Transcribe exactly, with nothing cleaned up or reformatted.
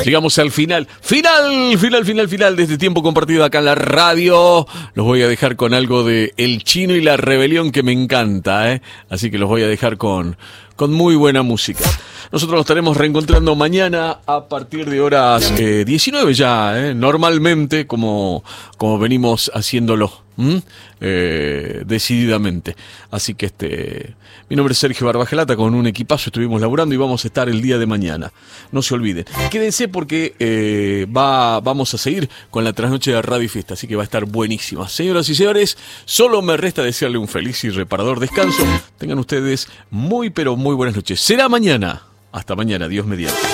Llegamos al final, final, final, final, final de este tiempo compartido acá en la radio. Los voy a dejar con algo de El Chino y la Rebelión que me encanta, ¿eh? Así que los voy a dejar con, con muy buena música. Nosotros nos estaremos reencontrando mañana a partir de horas eh, diecinueve ya, ¿eh? Normalmente, como, como venimos haciéndolo, eh, decididamente. Así que este, mi nombre es Sergio Barbagelata, con un equipazo estuvimos laburando y vamos a estar el día de mañana. No se olviden. Quédense porque eh, va, vamos a seguir con la trasnoche de Radio Fiesta, así que va a estar buenísima. Señoras y señores, solo me resta desearle un feliz y reparador descanso. Tengan ustedes muy pero muy buenas noches. Será mañana. Hasta mañana, Dios mediante.